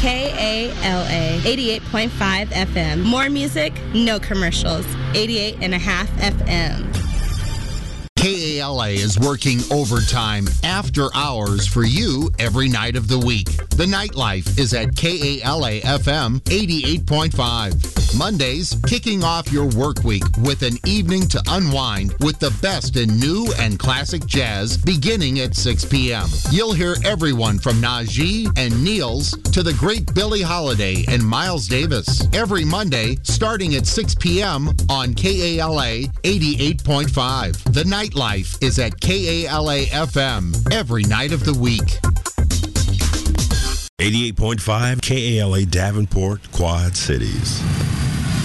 KALA 88.5 FM. More music, no commercials. 88.5 FM. KALA is working overtime after hours for you every night of the week. The nightlife is at KALA FM 88.5. Mondays, kicking off your work week with an evening to unwind with the best in new and classic jazz beginning at 6 p.m. You'll hear everyone from Najee and Niels to the great Billie Holiday and Miles Davis. Every Monday, starting at 6 p.m. on KALA 88.5. The nightlife is at KALA FM every night of the week. 88.5 KALA Davenport, Quad Cities.